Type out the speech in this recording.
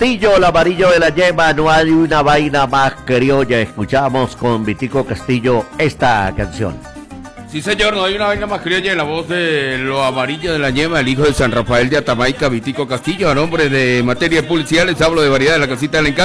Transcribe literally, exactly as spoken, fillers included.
Castillo, el amarillo de la yema, no hay una vaina más criolla. Escuchamos con Vitico Castillo esta canción. Sí, señor, no hay una vaina más criolla en la voz de lo amarillo de la yema, el hijo de San Rafael de Atamaica, Vitico Castillo. A nombre de Materia Policial les hablo de Variedad de la Casita del Encanto.